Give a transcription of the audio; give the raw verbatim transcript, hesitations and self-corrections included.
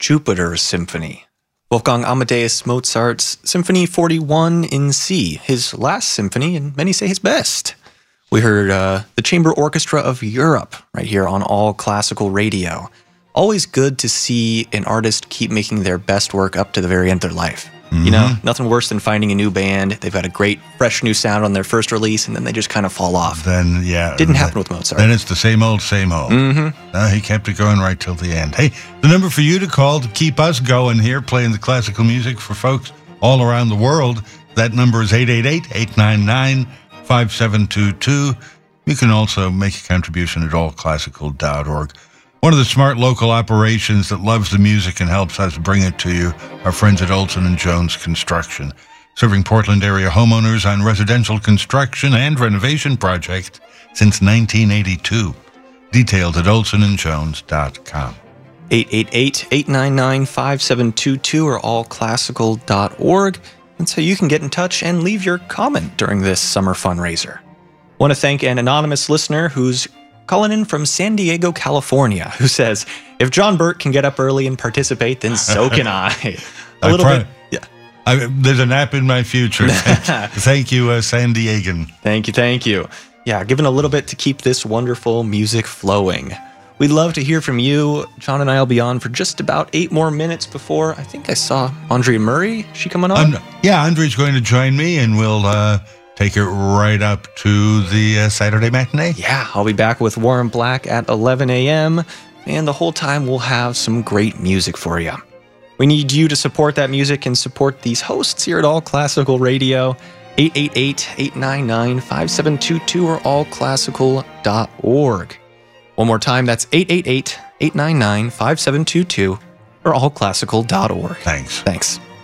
Jupiter's Symphony. Wolfgang Amadeus Mozart's Symphony forty-one in C, his last symphony, and many say his best. We heard uh, the Chamber Orchestra of Europe right here on All Classical Radio. Always good to see an artist keep making their best work up to the very end of their life. Mm-hmm. You know, nothing worse than finding a new band. They've got a great, fresh new sound on their first release, and then they just kind of fall off. Then, yeah. Didn't happen with Mozart. Then it's the same old, same old. Mm-hmm. Uh, he kept it going right till the end. Hey, the number for you to call to keep us going here, playing the classical music for folks all around the world, that number is eight eight eight, eight nine nine, five seven two two. You can also make a contribution at all classical dot org. One of the smart local operations that loves the music and helps us bring it to you, our friends at Olson and Jones Construction, serving Portland area homeowners on residential construction and renovation projects since nineteen eighty-two. Details at olson and jones dot com. eight eight eight, eight nine nine, five seven two two or all classical dot org. That's how you can get in touch and leave your comment during this summer fundraiser. Want to thank an anonymous listener who's calling in from San Diego, California, who says, if John Burt can get up early and participate, then so can I. A I little pri- bit. Yeah. I, there's a nap in my future. Thank you, uh, San Diegan. Thank you, thank you. Yeah, given a little bit to keep this wonderful music flowing. We'd love to hear from you. John and I will be on for just about eight more minutes before, I think I saw Andrea Murray. Is she coming on? Um, yeah, Andrea's going to join me, and we'll uh, take it right up to the uh, Saturday matinee. Yeah, I'll be back with Warren Black at eleven a.m., and the whole time we'll have some great music for you. We need you to support that music and support these hosts here at All Classical Radio. eight eight eight, eight nine nine, five seven two two or all classical dot org. One more time, that's eight eight eight, eight nine nine, five seven two two or all classical dot org. Thanks. Thanks.